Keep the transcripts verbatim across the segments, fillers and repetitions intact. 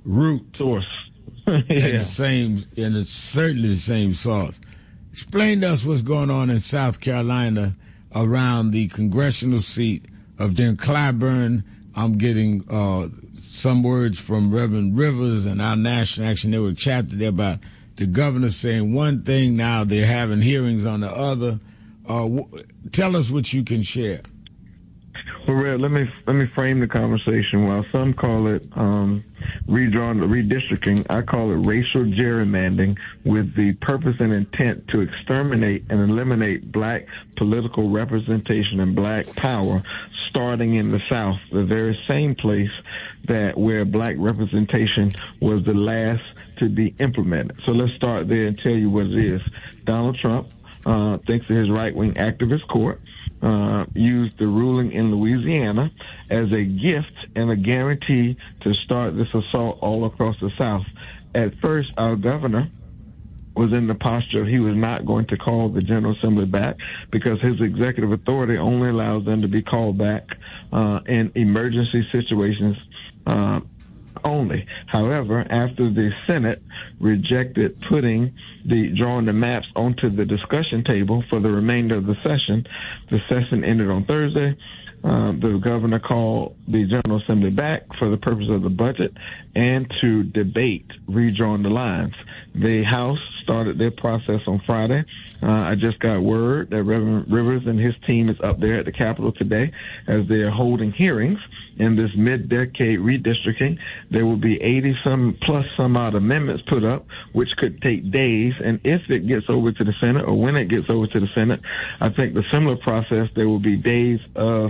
root source. and yeah. the same, and it's certainly the same source. Explain to us what's going on in South Carolina around the congressional seat of Jim Clyburn. I'm getting uh, some words from Reverend Rivers and our National Action Network chapter there about the governor saying one thing, now they're having hearings on the other. Uh, w- tell us what you can share. Well, Red, let me let me frame the conversation. While some call it um, redrawn redistricting, I call it racial gerrymandering, with the purpose and intent to exterminate and eliminate black political representation and black power, starting in the South, the very same place that where black representation was the last to be implemented. So let's start there and tell you what it is. Donald Trump, uh, thanks to his right-wing activist court, Uh, used the ruling in Louisiana as a gift and a guarantee to start this assault all across the South. At first, our governor was in the posture he was not going to call the General Assembly back because his executive authority only allows them to be called back uh, in emergency situations uh, only. However, after the Senate rejected putting the drawing the maps onto the discussion table for the remainder of the session, the session ended on Thursday. Uh, the governor called the General Assembly back for the purpose of the budget and to debate redrawing the lines. The House started their process on Friday. Uh, I just got word that Reverend Rivers and his team is up there at the Capitol today as they are holding hearings in this mid-decade redistricting. There will be eighty some plus some odd amendments put up, which could take days. And if it gets over to the Senate, or when it gets over to the Senate, I think the similar process, there will be days of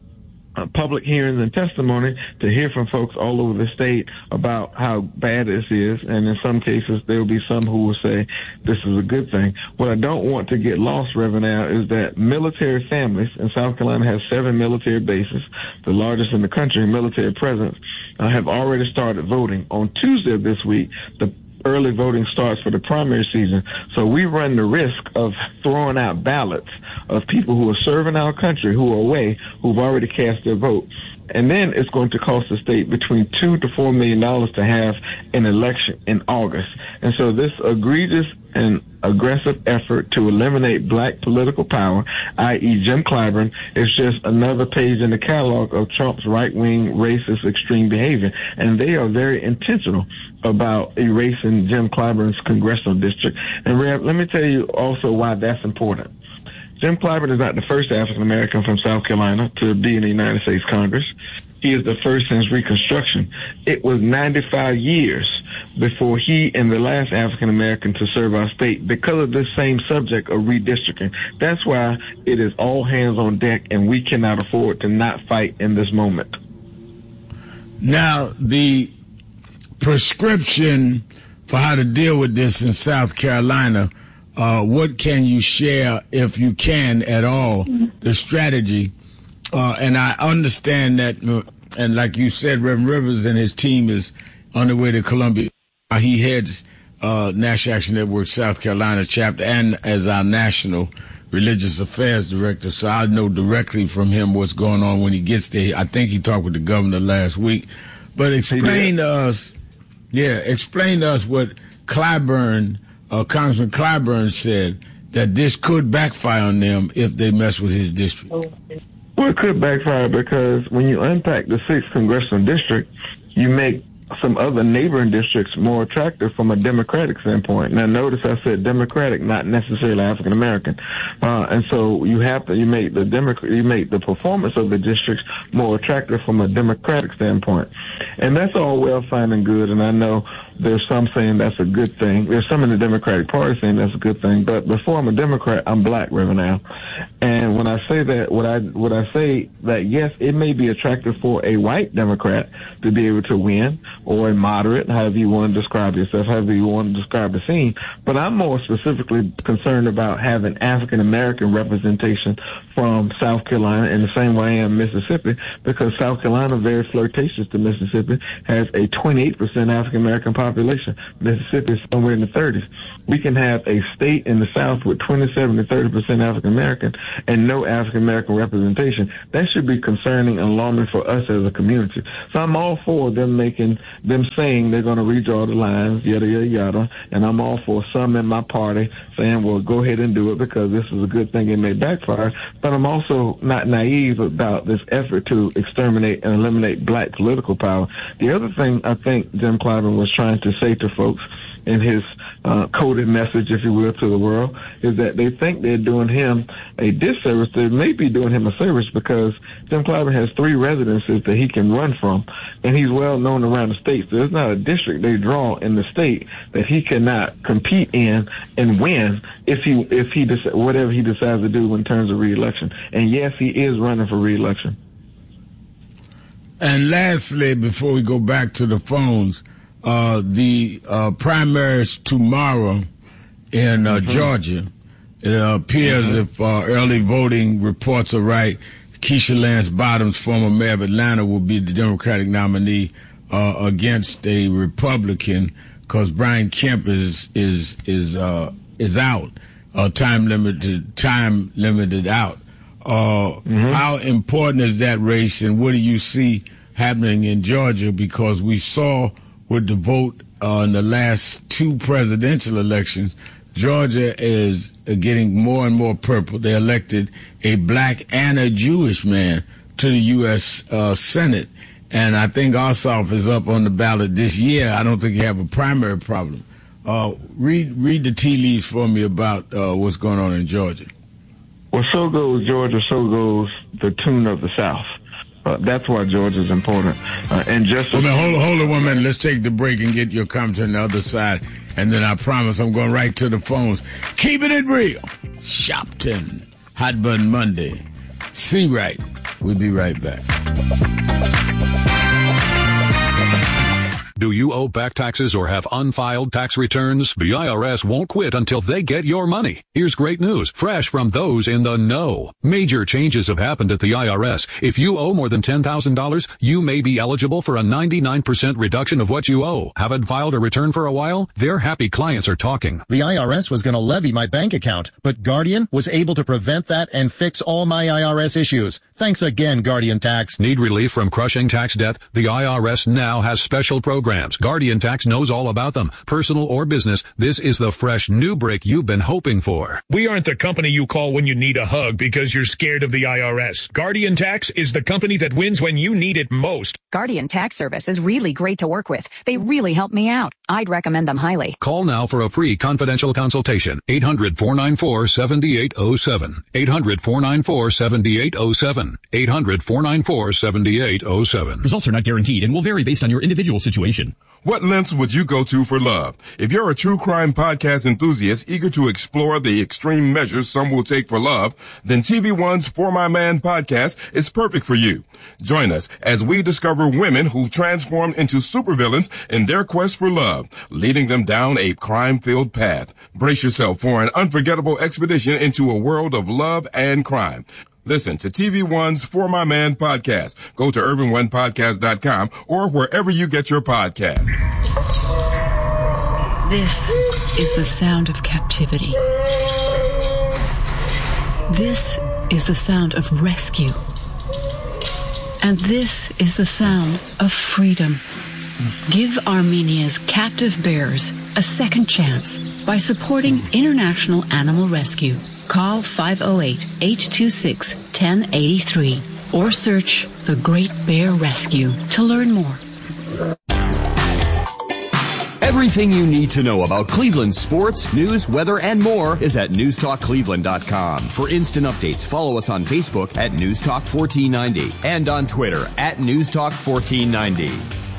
Uh, public hearings and testimony to hear from folks all over the state about how bad this is. And in some cases, there will be some who will say this is a good thing. What I don't want to get lost, Reverend Al, is that military families, and South Carolina has seven military bases, the largest in the country, military presence, uh, have already started voting. On Tuesday of this week, the early voting starts for the primary season. So we run the risk of throwing out ballots of people who are serving our country, who are away, who've already cast their vote. And then it's going to cost the state between two to four million dollars to have an election in August. And so this egregious and aggressive effort to eliminate black political power, that is. Jim Clyburn, is just another page in the catalog of Trump's right-wing, racist, extreme behavior. And they are very intentional about erasing Jim Clyburn's congressional district. And Rev, let me tell you also why that's important. Jim Clyburn is not the first African-American from South Carolina to be in the United States Congress. He is the first since Reconstruction. It was ninety-five years before he and the last African-American to serve our state because of this same subject of redistricting. That's why it is all hands on deck, and we cannot afford to not fight in this moment. Now, the prescription for how to deal with this in South Carolina, uh, what can you share, if you can at all, the strategy? Uh, and I understand that, and like you said, Reverend Rivers and his team is on the way to Columbia. He heads uh, National Action Network South Carolina chapter and as our national religious affairs director, so I know directly from him what's going on when he gets there. I think he talked with the governor last week. But explain to us, yeah, explain to us what Clyburn, uh, Congressman Clyburn said, that this could backfire on them if they mess with his district. Well, it could backfire because when you unpack the sixth congressional district, you make some other neighboring districts more attractive from a Democratic standpoint. Now, notice I said Democratic, not necessarily African American, uh, and so you have to you make the Democrat you make the performance of the districts more attractive from a Democratic standpoint, and that's all well, fine, and good. And I know there's some saying that's a good thing. There's some in the Democratic Party saying that's a good thing. But before I'm a Democrat, I'm black, Reverend Al. And when I say that, what I what I say that yes, it may be attractive for a white Democrat to be able to win, or a moderate, however you want to describe yourself, however you want to describe the scene. But I'm more specifically concerned about having African-American representation from South Carolina in the same way I am Mississippi, because South Carolina, very flirtatious to Mississippi, has a twenty-eight percent African-American population. Mississippi is somewhere in the thirties. We can have a state in the South with twenty-seven to thirty percent African-American and no African-American representation. That should be concerning and alarming for us as a community. So I'm all for them making them saying they're going to redraw the lines, yada, yada, yada. And I'm all for some in my party saying, well, go ahead and do it because this is a good thing. It may backfire. But I'm also not naive about this effort to exterminate and eliminate black political power. The other thing I think Jim Clyburn was trying to say to folks in his uh, coded message, if you will, to the world, is that they think they're doing him a disservice. They may be doing him a service because Jim Clyburn has three residences that he can run from, and he's well known around the state. So there's not a district they draw in the state that he cannot compete in and win if he if he dec- whatever he decides to do in terms of re-election. And yes, he is running for re-election. And lastly, before we go back to the phones, Uh, the uh, primaries tomorrow in uh, mm-hmm. Georgia. It uh, appears mm-hmm. if uh, early voting reports are right, Keisha Lance Bottoms, former mayor of Atlanta, will be the Democratic nominee uh, against a Republican because Brian Kemp is is is uh, is out, uh, time limited time limited out. Uh, mm-hmm. How important is that race, and what do you see happening in Georgia? Because we saw with the vote uh, in the last two presidential elections, Georgia is uh, getting more and more purple. They elected a black and a Jewish man to the U S Uh, Senate. And I think Ossoff is up on the ballot this year. I don't think you have a primary problem. Uh, read read the tea leaves for me about uh, what's going on in Georgia. Well, so goes Georgia, so goes the tune of the South. Uh, that's why Georgia's important. Uh, and just well, hold, hold on one minute. Let's take the break and get your comment on the other side. And then I promise I'm going right to the phones. Keeping it real. Shopton. Hot Button Monday. See right. We'll be right back. Do you owe back taxes or have unfiled tax returns? The I R S won't quit until they get your money. Here's great news, fresh from those in the know. Major changes have happened at the I R S. If you owe more than ten thousand dollars, you may be eligible for a ninety-nine percent reduction of what you owe. Haven't filed a return for a while? Their happy clients are talking. The I R S was going to levy my bank account, but Guardian was able to prevent that and fix all my I R S issues. Thanks again, Guardian Tax. Need relief from crushing tax debt? The I R S now has special programs. Guardian Tax knows all about them. Personal or business, this is the fresh new break you've been hoping for. We aren't the company you call when you need a hug because you're scared of the I R S. Guardian Tax is the company that wins when you need it most. Guardian Tax Service is really great to work with. They really help me out. I'd recommend them highly. Call now for a free confidential consultation. eight hundred, four nine four, seven eight zero seven. eight hundred, four nine four, seven eight zero seven. eight hundred, four nine four, seven eight zero seven. Results are not guaranteed and will vary based on your individual situation. What lengths would you go to for love? If you're a true crime podcast enthusiast eager to explore the extreme measures some will take for love, then T V One's For My Man podcast is perfect for you. Join us as we discover women who transform into supervillains in their quest for love, leading them down a crime-filled path. Brace yourself for an unforgettable expedition into a world of love and crime. Listen to T V One's For My Man podcast. Go to urban one podcast dot com or wherever you get your podcasts. This is the sound of captivity. This is the sound of rescue. And this is the sound of freedom. Give Armenia's captive bears a second chance by supporting International Animal Rescue. Call five oh eight, eight two six, one oh eight three or search The Great Bear Rescue to learn more. Everything you need to know about Cleveland sports, news, weather, and more is at news talk cleveland dot com. For instant updates, follow us on Facebook at news talk fourteen ninety and on Twitter at news talk fourteen ninety.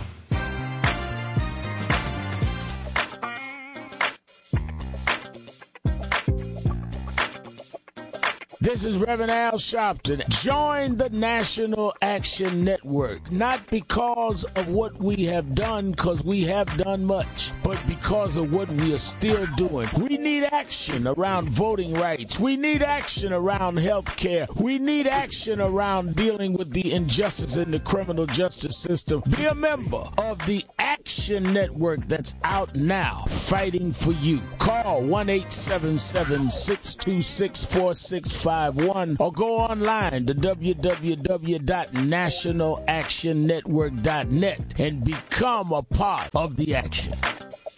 This is Reverend Al Sharpton. Join the National Action Network, not because of what we have done, because we have done much, but because of what we are still doing. We need action around voting rights. We need action around health care. We need action around dealing with the injustice in the criminal justice system. Be a member of the Action Network that's out now, fighting for you. Call one eight seven seven, six two six, four six five five one or go online to w w w dot national action network dot net and become a part of the action.